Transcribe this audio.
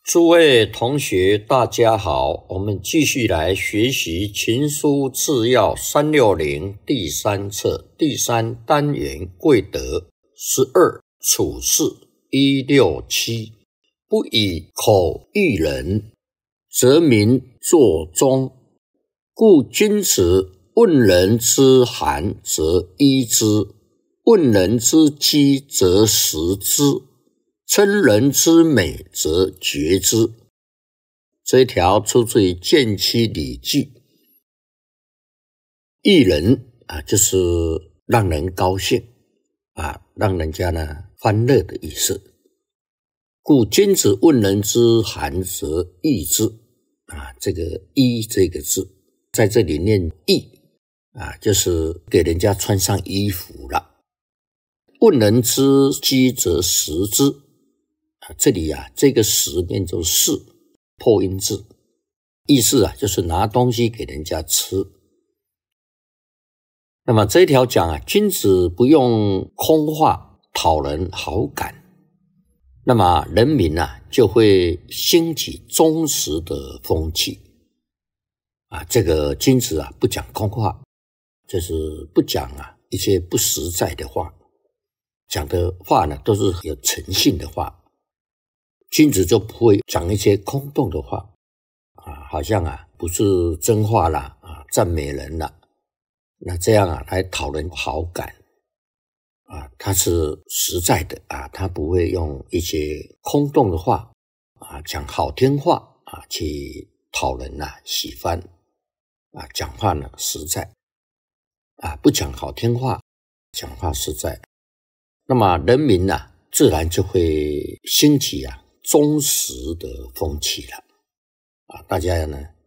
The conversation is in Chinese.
诸位同学，大家好，我们继续来学习《秦书治要360》第3册第3单元贵德12处事167。不以口喻人，则民作忠。故君子问人之寒则衣之，问人之饥则食之，称人之美则绝之。这一条出自于《谏妻礼记》。喻人就是让人高兴让人家呢欢乐的意思。故君子问人之寒则衣之这个衣这个字在这里念衣就是给人家穿上衣服了。问人之饥则食之这里这个食念作是破音字，意思就是拿东西给人家吃。那么这一条讲君子不用空话讨人好感，那么人民就会兴起忠实的风气这个君子不讲空话，就是不讲一些不实在的话，讲的话呢都是有诚信的话。君子就不会讲一些空洞的话好像不是真话啦赞美人啦，那这样来讨人好感他是实在的他不会用一些空洞的话讲好听话去讨人喜欢讲话呢实在不讲好听话，讲话实在，那么人民自然就会兴起忠实的风气了大家呢